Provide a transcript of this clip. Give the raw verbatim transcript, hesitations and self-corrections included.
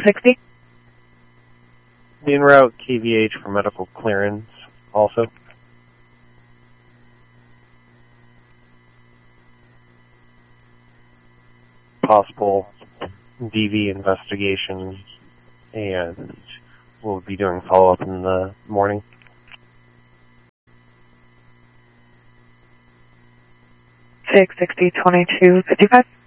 sixty. En route K V H for medical clearance also. Possible D V investigation, and we'll be doing follow-up in the morning. six sixty, twenty-two fifty-five.